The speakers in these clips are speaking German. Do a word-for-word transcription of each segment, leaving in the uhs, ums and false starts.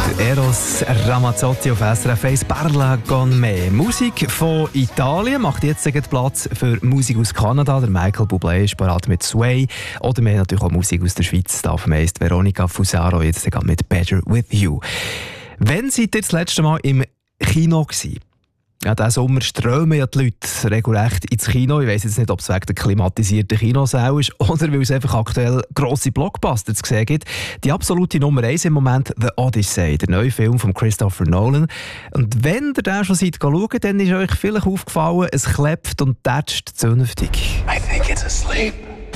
Eros Ramazzotti auf S R F eins, Parla con me. Musik von Italien macht jetzt Platz für Musik aus Kanada. Der Michael Bublé ist parat mit Sway. Oder wir haben natürlich auch Musik aus der Schweiz. Da meist Veronica Fusaro jetzt mit Better With You. Wann seid ihr das letzte Mal im Kino gewesen? Ja, diesen Sommer strömen ja die Leute regelrecht ins Kino. Ich weiss jetzt nicht, ob es wegen der klimatisierten Kinosäle ist oder weil es einfach aktuell grosse Blockbuster zu sehen gibt. Die absolute Nummer eins im Moment, «The Odyssey», der neue Film von Christopher Nolan. Und wenn ihr den schon seid schauen, dann ist euch vielleicht aufgefallen, es klebt und tätscht zünftig. I think it's asleep.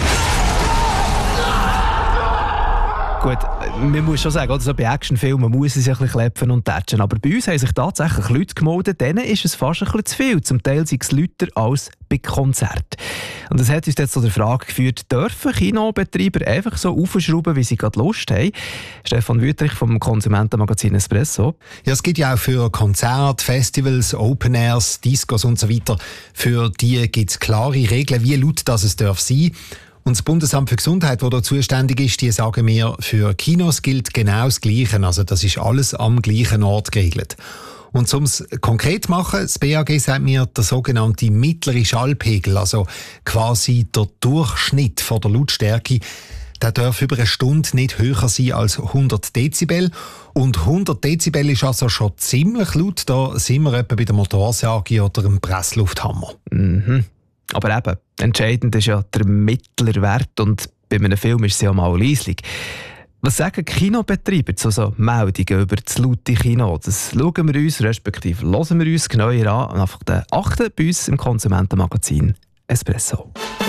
Gut, man muss schon sagen, oder so bei Actionfilmen muss es ja ein bisschen klepfen und tätschen. Aber bei uns haben sich tatsächlich Leute gemeldet, denen ist es fast ein bisschen zu viel. Zum Teil sind es lauter als bei Konzerten. Und das hat uns jetzt zu der Frage geführt, dürfen Kinobetreiber einfach so aufschrauben, wie sie gerade Lust haben? Stefan Wüthrich vom Konsumentenmagazin Espresso. Ja, es gibt ja auch für Konzerte, Festivals, Open Airs, Discos und so weiter, für die gibt es klare Regeln, wie laut das es darf sein. Und das Bundesamt für Gesundheit, das da zuständig ist, die sagen mir, für Kinos gilt genau das Gleiche. Also das ist alles am gleichen Ort geregelt. Und um es konkret zu machen, das B A G sagt mir, der sogenannte mittlere Schallpegel, also quasi der Durchschnitt von der Lautstärke, der darf über eine Stunde nicht höher sein als hundert Dezibel. Und hundert Dezibel ist also schon ziemlich laut. Da sind wir etwa bei der Motorsage oder einem Presslufthammer. Mhm. Aber eben, entscheidend ist ja der mittlere Wert und bei einem Film ist es ja mal leislich. Was sagen Kinobetreiber zu so Meldungen über das laute Kino? Das schauen wir uns, respektive hören wir uns genauer an. Und einfach achten bei uns im Konsumentenmagazin Espresso.